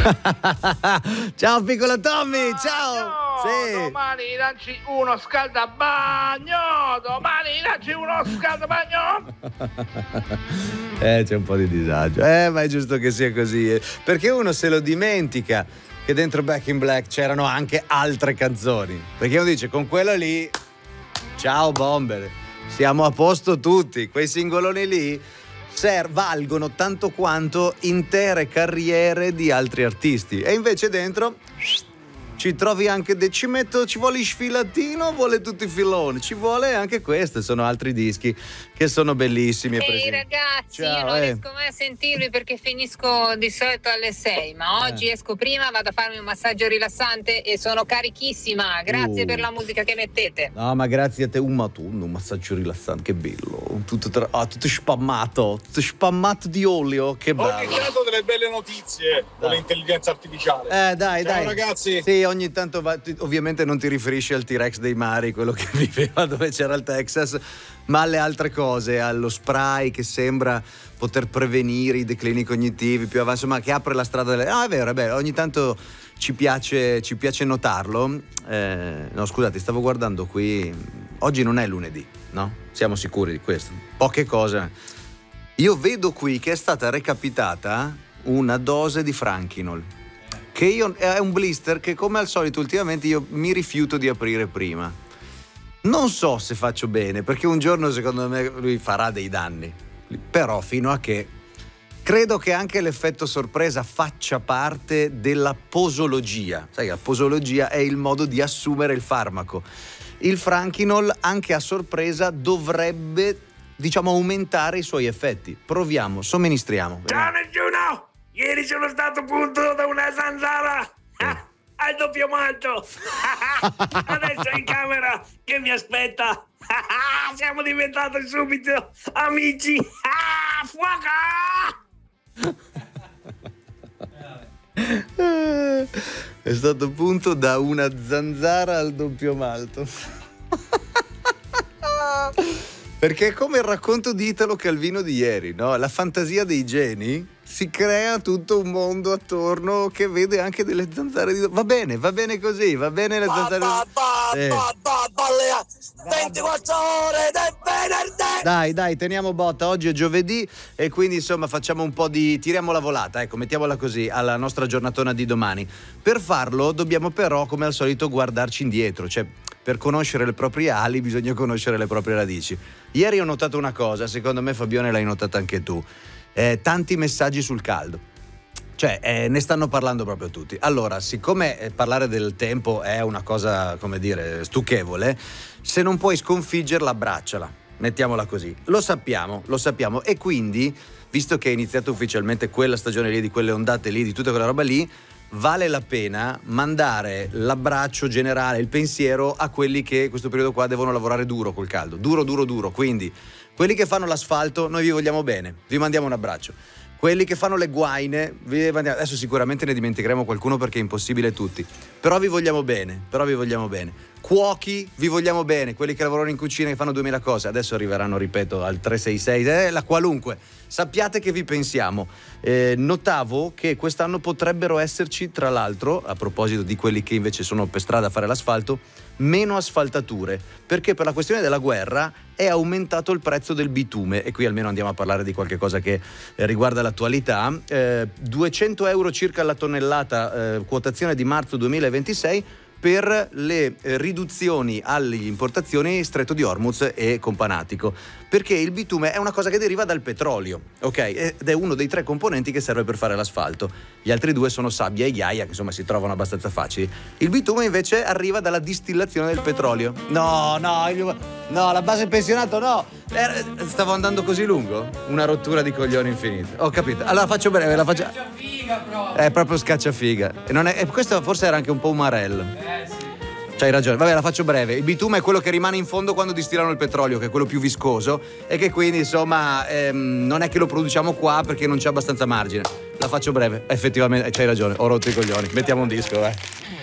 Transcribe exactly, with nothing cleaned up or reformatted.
Ciao piccolo Tommy, Bagno, ciao. Sì. Domani lanci uno scaldabagno, domani lanci uno scaldabagno. Eh, c'è un po' di disagio. Eh, ma è giusto che sia così, eh. Perché uno se lo dimentica che dentro Back in Black c'erano anche altre canzoni. Perché uno dice, con quella lì, ciao bomber, siamo a posto tutti. Quei singoloni lì ser- valgono tanto quanto intere carriere di altri artisti. E invece dentro ci trovi anche de- ci metto ci vuole sfilatino, vuole tutti i filoni, ci vuole anche questo. Sono altri dischi che sono bellissimi. Ehi ragazzi, Ciao, io non eh. riesco mai a sentirvi perché finisco di solito alle sei, ma oggi Eh. esco prima, vado a farmi un massaggio rilassante e sono carichissima. Grazie Uh. per la musica che mettete. No, ma grazie a te, un matuno, un massaggio rilassante, che bello. Tutto, tra- ah, tutto spammato, tutto spammato di olio, che bello. Ogni tanto delle belle notizie con Dai. l'intelligenza artificiale. Eh dai, Ciao dai. ragazzi. Sì, ogni tanto va, ti- ovviamente non ti riferisci al T-Rex dei mari, quello che viveva dove c'era il Texas, ma alle altre cose, allo spray che sembra poter prevenire i declini cognitivi più avanti, insomma, che apre la strada delle... Ah, è vero, è vero, ogni tanto ci piace, ci piace notarlo. Eh, no, scusate, stavo guardando qui, oggi non è lunedì, no? Siamo sicuri di questo? Poche cose. Io vedo qui che è stata recapitata una dose di Franchinol, che io, è un blister che come al solito ultimamente io mi rifiuto di aprire prima. Non so se faccio bene, perché un giorno secondo me lui farà dei danni, però fino a che credo che anche l'effetto sorpresa faccia parte della posologia. Sai, la posologia è il modo di assumere il farmaco. Il Franchinol anche a sorpresa dovrebbe, diciamo, aumentare i suoi effetti. Proviamo, somministriamo. Ciao Nessuno! Ieri sono stato punto da una zanzara ah, al doppio malto. Adesso è in camera che mi aspetta. Siamo diventati subito amici. Fuoco! È stato punto da una zanzara al doppio malto. Perché è come il racconto di Italo Calvino di ieri, no? La fantasia dei geni, si crea tutto un mondo attorno che vede anche delle zanzare di... Va bene, va bene così, va bene le zanzare di... Eh. ventiquattro ore del venerdì. Dai, dai, teniamo botta, oggi è giovedì e quindi insomma facciamo un po' di... tiriamo la volata, ecco, mettiamola così, alla nostra giornatona di domani. Per farlo dobbiamo però, come al solito, guardarci indietro, cioè per conoscere le proprie ali bisogna conoscere le proprie radici. Ieri ho notato una cosa, secondo me Fabione l'hai notata anche tu, eh, tanti messaggi sul caldo. Cioè, eh, ne stanno parlando proprio tutti. Allora, siccome eh, parlare del tempo è una cosa, come dire, stucchevole, se non puoi sconfiggerla, abbracciala. Mettiamola così. Lo sappiamo, lo sappiamo. E quindi, visto che è iniziata ufficialmente quella stagione lì, di quelle ondate lì, di tutta quella roba lì, vale la pena mandare l'abbraccio generale, il pensiero a quelli che in questo periodo qua devono lavorare duro col caldo. Duro, duro, duro. Quindi, quelli che fanno l'asfalto, noi vi vogliamo bene. Vi mandiamo un abbraccio. Quelli che fanno le guaine, vi mandiamo... adesso sicuramente ne dimenticheremo qualcuno perché è impossibile tutti, però vi vogliamo bene, però vi vogliamo bene. Cuochi, vi vogliamo bene, quelli che lavorano in cucina, che fanno duemila cose, adesso arriveranno, ripeto, al tre sei sei, eh, la qualunque. Sappiate che vi pensiamo. Eh, notavo che quest'anno potrebbero esserci, tra l'altro, a proposito di quelli che invece sono per strada a fare l'asfalto, meno asfaltature, perché per la questione della guerra è aumentato il prezzo del bitume, e qui almeno andiamo a parlare di qualche cosa che eh, riguarda l'attualità. eh, duecento euro circa la tonnellata, eh, quotazione di marzo duemilaventisei, per le eh, riduzioni alle importazioni Stretto di Hormuz e Companatico, perché il bitume è una cosa che deriva dal petrolio, ok? Ed è uno dei tre componenti che serve per fare l'asfalto. Gli altri due sono sabbia e ghiaia, che insomma si trovano abbastanza facili. Il bitume invece arriva dalla distillazione del petrolio. No, no, il... no, la base pensionato no. Stavo andando così lungo? Una rottura di coglioni infinita. Ho capito. Allora faccio breve, la faccio. Scacciafiga proprio. È proprio scacciafiga. E non è... e questo forse era anche un po' umarello. Eh sì. C'hai ragione, vabbè, la faccio breve. Il bitume è quello che rimane in fondo quando distillano il petrolio, che è quello più viscoso, e che quindi insomma ehm, non è che lo produciamo qua perché non c'è abbastanza margine. La faccio breve, effettivamente c'hai ragione, ho rotto i coglioni. Mettiamo un disco, eh.